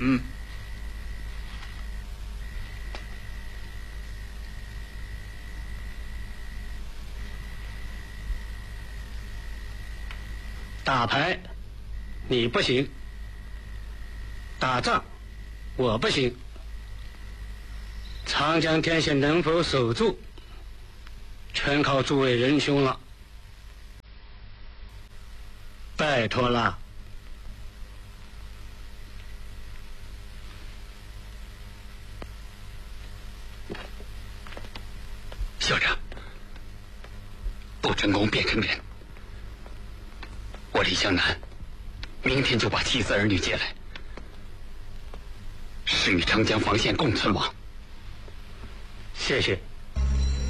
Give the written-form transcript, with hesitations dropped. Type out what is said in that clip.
嗯。 打牌你不行，打仗我不行，长江天险能否守住，全靠诸位仁兄了，拜托了。 校长，不成功便成仁。我李向南明天就把妻子儿女接来，誓与长江防线共存亡。 谢谢。